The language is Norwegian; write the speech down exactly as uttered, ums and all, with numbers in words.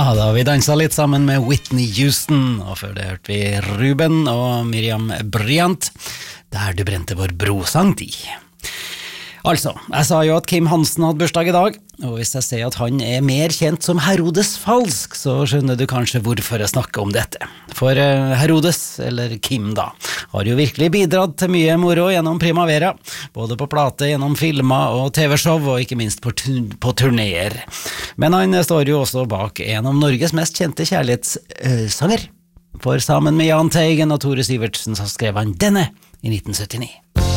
Ja, da har vi danset litt sammen med Whitney Houston, og før det hørte vi Ruben og Miriam Bryant, der du brente vår brosang de. Altså, jeg sa jo at Kim Hansen hadde bursdag i dag, og hvis jeg sier at han er mer kjent som Herodes Falsk, så skjønner du kanskje hvorfor jeg snakker om dette. For uh, Herodes, eller Kim da, har jo virkelig bidratt til mye moro gjennom Primavera, både på plate, gjennom filmer og tv-show, og ikke minst på, på turnéer. Men han står jo også bak en av Norges mest kjente kjærlighetssanger. Uh, for sammen med Jahn Teigen og Tore Sivertsen så skrev han denne i nitten syttini.